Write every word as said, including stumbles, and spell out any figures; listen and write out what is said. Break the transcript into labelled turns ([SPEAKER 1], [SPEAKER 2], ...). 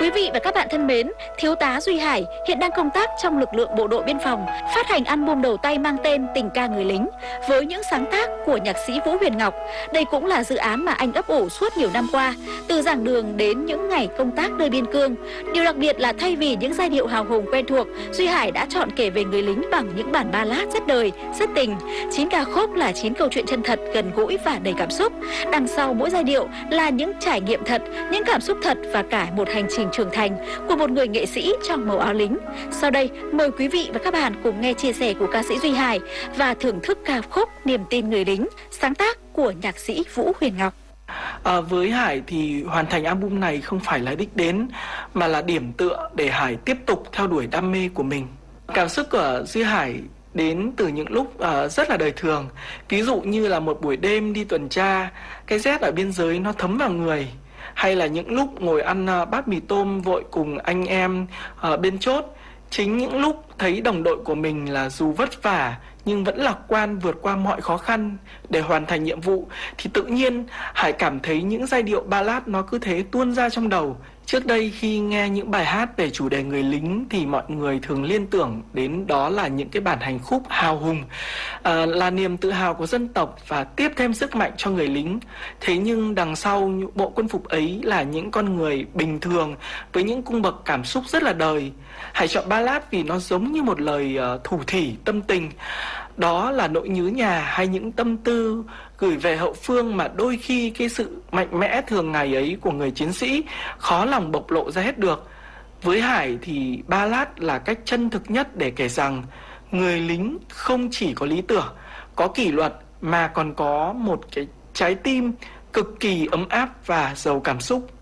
[SPEAKER 1] Quý vị và các bạn thân mến, Thiếu tá Duy Hải hiện đang công tác trong lực lượng bộ đội biên phòng, phát hành album đầu tay mang tên Tình ca người lính với những sáng tác của nhạc sĩ Vũ Huyền Ngọc. Đây cũng là dự án mà anh ấp ủ suốt nhiều năm qua, từ giảng đường đến những ngày công tác nơi biên cương. Điều đặc biệt là thay vì những giai điệu hào hùng quen thuộc, Duy Hải đã chọn kể về người lính bằng những bản ballad rất đời, rất tình. Chín ca khúc là chín câu chuyện chân thật, gần gũi và đầy cảm xúc. Đằng sau mỗi giai điệu là những trải nghiệm thật, những cảm xúc thật và cả một hành trình trưởng thành của một người nghệ sĩ trong màu áo lính. Sau đây, mời quý vị và các bạn cùng nghe chia sẻ của ca sĩ Duy Hải và thưởng thức ca khúc Niềm tin người lính, sáng tác của nhạc sĩ Vũ Huyền Ngọc.
[SPEAKER 2] À, với Hải thì hoàn thành album này không phải là đích đến mà là điểm tựa để Hải tiếp tục theo đuổi đam mê của mình. Cảm xúc của Duy Hải đến từ những lúc uh, rất là đời thường. Ví dụ như là một buổi đêm đi tuần tra, cái rét ở biên giới nó thấm vào người. Hay là những lúc ngồi ăn uh, bát mì tôm vội cùng anh em uh, bên chốt. Chính những lúc thấy đồng đội của mình là dù vất vả nhưng vẫn lạc quan vượt qua mọi khó khăn để hoàn thành nhiệm vụ, thì tự nhiên Hải cảm thấy những giai điệu ballad nó cứ thế tuôn ra trong đầu. Trước đây khi nghe những bài hát về chủ đề người lính thì mọi người thường liên tưởng đến đó là những cái bản hành khúc hào hùng, à, là niềm tự hào của dân tộc và tiếp thêm sức mạnh cho người lính. Thế nhưng đằng sau bộ quân phục ấy là những con người bình thường với những cung bậc cảm xúc rất là đời. Hải chọn ballad vì nó giống như một lời uh, thủ thỉ tâm tình. Đó là nỗi nhớ nhà hay những tâm tư gửi về hậu phương mà đôi khi cái sự mạnh mẽ thường ngày ấy của người chiến sĩ khó lòng bộc lộ ra hết được. Với Hải thì ballad là cách chân thực nhất để kể rằng người lính không chỉ có lý tưởng, có kỷ luật mà còn có một cái trái tim cực kỳ ấm áp và giàu cảm xúc.